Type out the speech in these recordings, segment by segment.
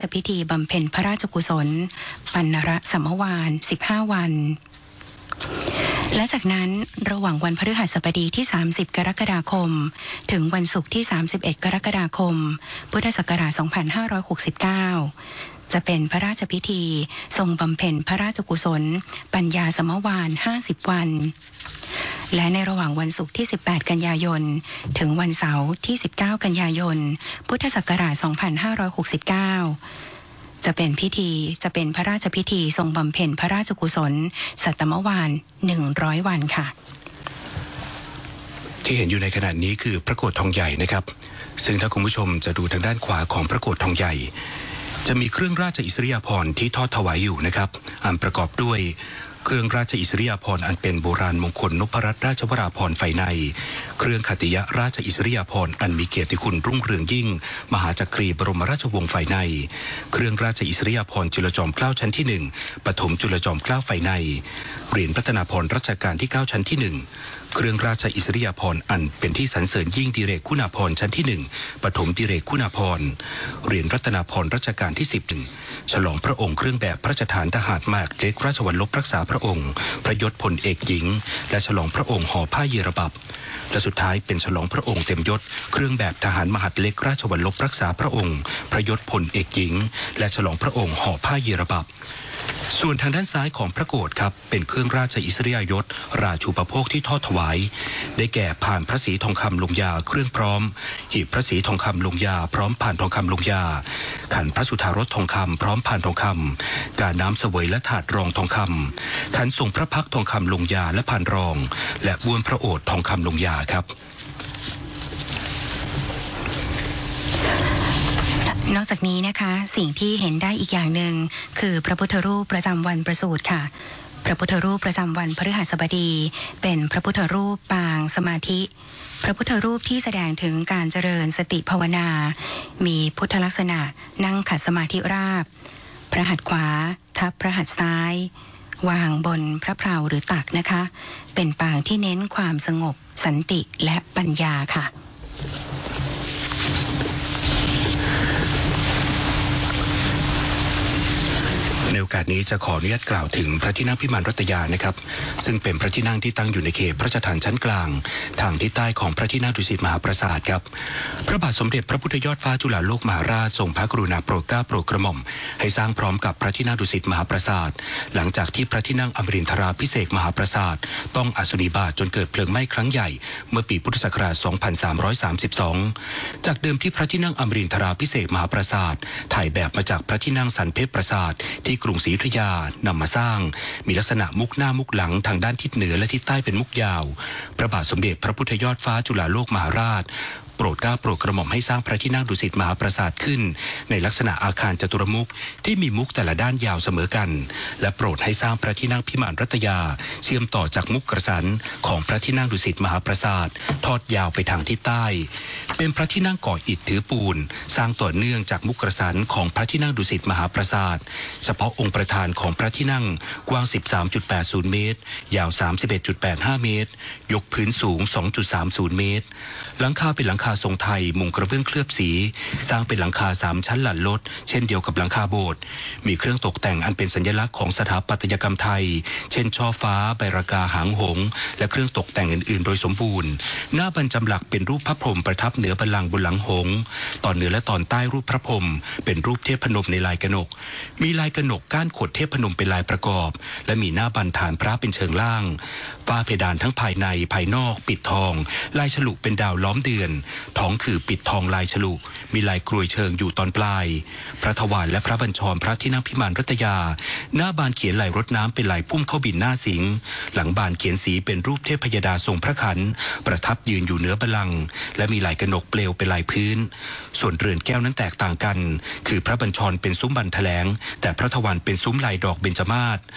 พิธีบำเพ็ญพระราชกุศลปัณณรสัมมวาน15 วันและจากนั้นระหว่างวันพฤหัสบดีที่30 กรกฎาคมถึงวันศุกร์ที่31 กรกฎาคมพุทธศักราช2569จะเป็นพระราชพิธีทรงบำเพ็ญพระราชกุศลปัญญาสัมมวาน50 วันและในระหว่างวันศุกร์ที่18 กันยายนถึงวันเสาร์ที่19 กันยายนพุทธศักราช2569จะเป็นพระราชพิธีทรงบำเพ็ญพระราชกุศลสัตตมวาน100 วันค่ะที่เห็นอยู่ในขณะนี้คือพระโกฐทองใหญ่นะครับซึ่งถ้าคุณผู้ชมจะดูทางด้านขวาของพระโกฐทองใหญ่จะมีเครื่องราชอิสริยาภรณ์ที่ทอดถวายอยู่นะครับอันประกอบด้วยเครื่องราชอิสริยาภรณ์อันเป็นโบราณมงคลนพรัตนราชวราภรณ์ไฟในเครื่องขัตติยราชอิสริยาภรณ์อันมีเกียรติคุณรุ่งเรืองยิ่งมหาจักรีบรมราชวงศ์ไฟในเครื่องราชอิสริยาภรณ์จุลจอมเกล้าชั้นที่1ปฐมจุลจอมเกล้าไฟในเหรียญรัตนาภรณ์รัชกาลที่9ชั้นที่1เครื่องราชอิสริยาภรณ์อันเป็นที่สรรเสริญยิ่งดิเรกคุณาภรณ์ชั้นที่1ปฐมดิเรกคุณาภรณ์เหรียญรัตนาภรณ์รัชกาลที่10ฉลองพระองค์เครื่องแบบพระราชทานทหารมากเล็กราชวัลลบรักษาพระองค์พระยศพลเอกหญิงและฉลองพระองค์ห่อผ้าเยรบับและสุดท้ายเป็นฉลองพระองค์เต็มยศเครื่องแบบทหารมหาดเล็กราชวัลลบรักษาพระองค์พระยศพลเอกหญิงและฉลองพระองค์ห่อผ้าเยรบับส่วนทางด้านซ้ายของพระโกฐครับเป็นเครื่องราชอิสริยยศราชูปโภคที่ทอดถวายได้แก่ผ่านพระศรีทองคำลงยาเครื่องพร้อมหีบพระศรีทองคำลงยาพร้อมผ่านทองคำลงยาขันพระสุธารสทองคำพร้อมผ่านทองคำกาน้ำเสวยและถาดรองทองคำขันทรงพระพักทองคำลงยาและผ่านรองและบ้วนพระโอษฐ์ทองคำลงยาครับนอกจากนี้นะคะสิ่งที่เห็นได้อีกอย่างหนึ่งคือพระพุทธรูปประจำวันประสูติค่ะพระพุทธรูปประจำวันพฤหัสบดีเป็นพระพุทธรูปปางสมาธิพระพุทธรูปที่แสดงถึงการเจริญสติภาวนามีพุทธลักษณะนั่งขัดสมาธิราบพระหัตถ์ขวาทับพระหัตถ์ซ้ายวางบนพระเพลาหรือตักนะคะเป็นปางที่เน้นความสงบสันติและปัญญาค่ะในโอกาสนี้จะขออนุญาตกล่าวถึงพระที่นั่งพิมานรัตยานะครับซึ่งเป็นพระที่นั่งที่ตั้งอยู่ในเขตพระราชฐานชั้นกลางทางทิศใต้ของพระที่นั่งดุสิตมหาปราสาทครับพระบาทสมเด็จพระพุทธยอดฟ้าจุฬาโลกมหาราชทรงพระกรุณาโปรดเกล้าโปรดกระหม่อมให้สร้างพร้อมกับพระที่นั่งดุสิตมหาปราสาทหลังจากที่พระที่นั่งอมรินทราภิเษกมหาปราสาทต้องอสุนิบาตจนเกิดเพลิงไหม้ครั้งใหญ่เมื่อปีพุทธศักราช 2332 จากเดิมที่พระที่นั่งอมรินทราภิเษกมหาปราสาทถ่ายแบบมาจากพระที่นั่งสันเพชรปราสาทที่กรุงศรีอยุธยานำมาสร้างมีลักษณะมุกหน้ามุกหลังทางด้านทิศเหนือและทิศใต้เป็นมุกยาวพระบาทสมเด็จพระพุทธยอดฟ้าจุฬาโลกมหาราชโปรดเกล้าโปรดกระหม่อมให้สร้างพระที่นั่งดุสิตมหาปราสาทขึ้นในลักษณะอาคารจตุรมุขที่มีมุกแต่ละด้านยาวเสมอกันและโปรดให้สร้างพระที่นั่งพิมานรัตยาเชื่อมต่อจากมุกกระสันของพระที่นั่งดุสิตมหาปราสาททอดยาวไปทางทิศใต้เป็นพระที่นั่งก่ออิฐถือปูนสร้างต่อเนื่องจากมุกกระสันของพระที่นั่งดุสิตมหาปราสาทเฉพาะองค์ประธานของพระที่นั่งกว้าง 13.80 เมตรยาว 31.85 เมตรยกพื้นสูง 2.30 เมตรหลังคาเป็นหลังคาทรงไทยมุงกระเบื้องเคลือบสีสร้างเป็นหลังคา3ชั้นหลั่นลดเช่นเดียวกับหลังคาโบสถ์มีเครื่องตกแต่งอันเป็นสัญลักษณ์ของสถาปัตยกรรมไทยเช่นช่อฟ้าใบรากาหางหงส์และเครื่องตกแต่งอื่นๆโดยสมบูรณ์หน้าบรรจำหลักเป็นรูปพระพรหมประทับเหนือบัลลังก์บนหลังหงส์ตอนเหนือและตอนใต้รูปพระพรหมเป็นรูปเทพพนมในลายกนกมีลายกนกก้านขดเทพพนมเป็นลายประกอบและมีหน้าบันฐานพระเป็นเชิงล่างฝ้าเพดานทั้งภายในภายนอกปิดทองลายฉลุเป็นดาวล้อมเดือนท้องคือปิดทองลายฉลุมีลายกรวยเชิงอยู่ตอนปลายพระถวารและพระบัญชรพระที่นั่งพิมานรัตยาหน้าบานเขียนลายรถน้ำเป็นลายพุ่มเข้าบินหน้าสิงห์หลังบานเขียนสีเป็นรูปเทพยดาทรงพระขันประทับยืนอยู่เหนือบัลลังก์และมีลายกนกเปลวเป็นลายพื้นส่วนเรือนแก้วนั้นแตกต่างกันคือพระบัญชรเป็นซุ้มบันแถลงแต่พระถวารเป็นซุ้มลายดอกเบญจมาศ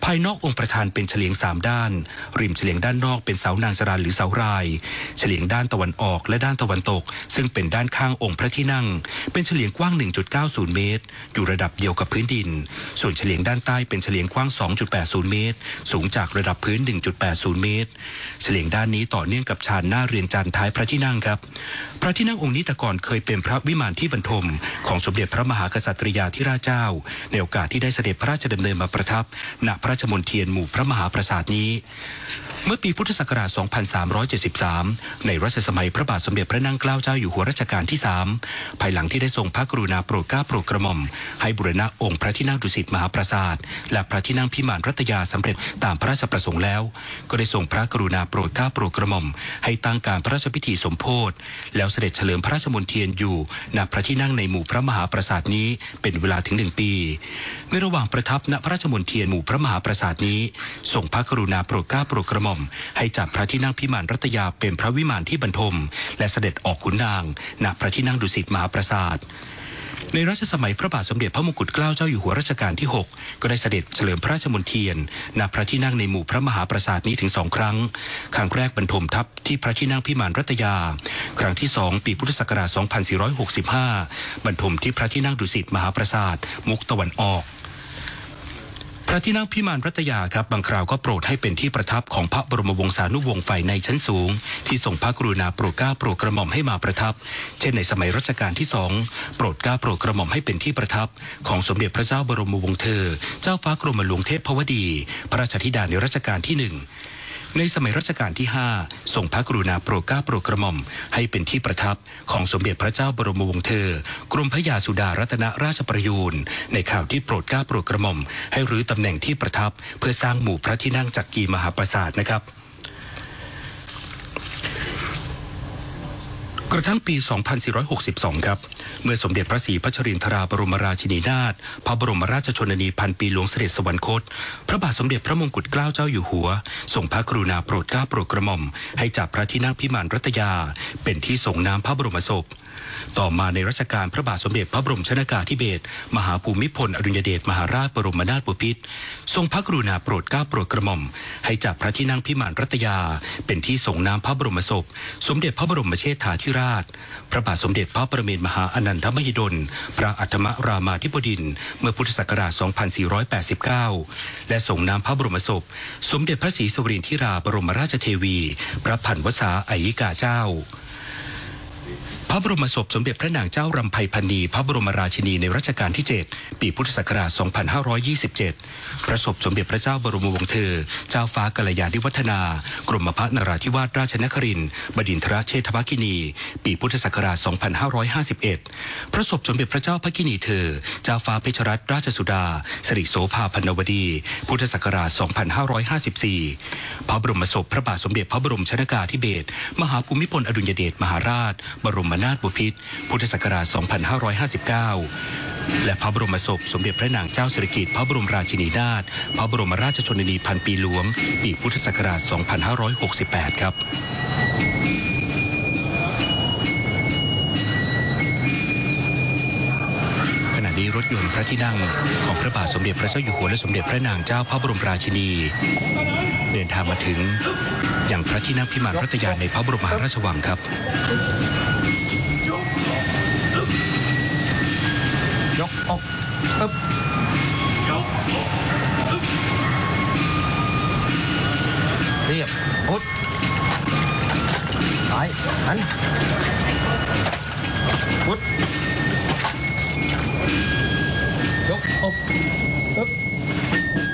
ภายนอกองค์ประธานเป็นเฉลียง3ด้านริมเฉลียงด้านนอกเป็นเสานางจราหรือเสารายเฉลียงด้านตะวันออกและด้านตะวันตกซึ่งเป็นด้านข้างองค์พระที่นั่งเป็นเฉลียงกว้าง 1.90 เมตรอยู่ระดับเดียวกับพื้นดินส่วนเฉลียงด้านใต้เป็นเฉลียงกว้าง 2.80 เมตรสูงจากระดับพื้น 1.80 เมตรเฉลียงด้านนี้ต่อเนื่องกับชานหน้าเรือนจันทร์ท้ายพระที่นั่งครับพระที่นั่งองค์นี้แต่ก่อนเคยเป็นพระวิมานที่บรรทมของสมเด็จพระมหากษัตริยาธิราชเจ้าในโอกาสที่ได้เสด็จพระราชดำเนินมาประทับณพระราชมณฑีหมู่พระมหาปราสาทนี้เมื่อปีพุทธศักราช 2373 ในรัชสมัยพระบาทสมเด็จพระนั่งเกล้าเจ้าอยู่หัวรัชกาลที่ 3ภายหลังที่ได้ทรงพระกรุณาโปรดเกล้าโปรดกระหม่อมให้บูรณะองค์พระที่นั่งดุสิตมหาปราสาทและพระที่นั่งพิมานรัตยาสำเร็จตามพระราชประสงค์แล้วก็ได้ทรงพระกรุณาโปรดเกล้าโปรดกระหม่อมให้ตั้งการพระราชพิธีสมโภชแล้วเสด็จเฉลิมพระราชมณฑีอยู่ณพระที่นั่งในหมู่พระมหาปราสาทนี้เป็นเวลาถึง1 ปีในระหว่างประทับณพระราชมณฑีหมู่พระมหาปราสาทนี้ทรงพระกรุณาโปรดเกล้าโปรดกระหม่อมให้จัดพระที่นั่งพิมานรัตยาเป็นพระวิมานที่บรรทมและเสด็จออกขุนนางณพระที่นั่งดุสิตมหาปราสาทในรัชสมัยพระบาทสมเด็จพระมงกุฎเกล้าเจ้าอยู่หัวรัชกาลที่ 6ก็ได้เสด็จเฉลิมพระราชมณฑีณพระที่นั่งในหมู่พระมหาปราสาทนี้ถึง2 ครั้งครั้งแรกบรรทมทัพที่พระที่นั่งพิมานรัตยาครั้งที่2ปีพุทธศักราช 2465 บรรทมที่พระที่นั่งดุสิตมหาปราสาทมุกตะวันออกพระที่นั่งพิมานรัตยาครับบางคราวก็โปรดให้เป็นที่ประทับของพระบรมวงศานุวงศ์ฝ่ายในชั้นสูงที่ทรงพระกรุณาโปรดเกล้าโปรดกระหม่อมให้มาประทับเช่นในสมัยรัชกาลที่ 2โปรดเกล้าโปรดกระหม่อมให้เป็นที่ประทับของสมเด็จพระเจ้าบรมวงศ์เธอเจ้าฟ้ากรมหลวงเทพพวดีพระราชธิดาในรัชกาลที่ 1ในสมัยรัชกาลที่ 5ทรงพระกรุณาโปรดเกล้าโปรดกระหม่อมให้เป็นที่ประทับของสมเด็จพระเจ้าบรมวงศ์เธอกรมพระยาสุดารัตนราชประยูรในข่าวที่โปรดเกล้าโปรดกระหม่อมให้รื้อตำแหน่งที่ประทับเพื่อสร้างหมู่พระที่นั่งจักรีมหาปราสาทนะครับกระทั่งปี 2462 ครับเมื่อสมเด็จพระศรีพัชรินทราบรมราชินีนาถพระบรมราชชนนีพันปีหลวงเสด็จสวรรคตพระบาทสมเด็จพระมงกุฎเกล้าเจ้าอยู่หัวทรงพระกรุณาโปรดเกล้าโปรดกระหม่อมให้จัดพระที่นั่งพิมานรัตยาเป็นที่ส่งน้ำพระบรมศพต่อมาในรัชกาลพระบาทสมเด็จพระบรมชนกาธิเบศรมหาภูมิพลอดุลยเดชมหาราชบรมนาถบพิตรทรงพระกรุณาโปรดเกล้าโปรดกระหม่อมให้จัดพระที่นั่งพิมานรัตยาเป็นที่ส่งน้ำพระบรมศพสมเด็จพระบรมเชษฐาธิราชพระบาทสมเด็จพระประเมนมหาอนันทมหิดลพระอัฏฐมรามาธิบดินทร์เมื่อพุทธศักราช 2489 และส่งน้ำพระบรมศพสมเด็จพระศรีสวรินทร์ธิราบรมราชเทวีพระพันวษาอัยยิกาเจ้าพระบรมศพสมเด็จพระนางเจ้ารำไพพรรณีพระบรมราชินีในรัชกาลที่ 7 ปีพุทธศักราช 2527 พระศพสมเด็จพระเจ้าบรมวงศ์เธอเจ้าฟ้ากัลยาณิวัฒนากรมพระนราธิวาสราชนครินทร์บดินทรเชษฐภคินีปีพุทธศักราช 2551 พระศพสมเด็จพระเจ้าภคินีเธอเจ้าฟ้าเพชรรัตนราชสุดาสิริโสภาพันวดีพุทธศักราช 2554 พระบรมศพพระบาทสมเด็จพระบรมชนกาธิเบศรมหาภูมิพลอดุลยเดชมหาราชบรมนาถบพิตรพุทธศักราช 2559 และพระบรมศพสมเด็จพระนางเจ้าสิริกิติ์พระบรมราชินีนาถพระบรมราชชนนีพันปีหลวงปีพุทธศักราช 2568 ครับขณะนี้รถยนต์พระที่นั่งของพระบาทสมเด็จพระเจ้าอยู่หัวและสมเด็จพระนางเจ้าพระบรมราชินีเดินทางมาถึงอย่างพระที่นั่งพิมานรัตยาในพระบรมมหาราชวังครับยกอกปึ๊บเรียบพุทธไปหันพุทธยกอก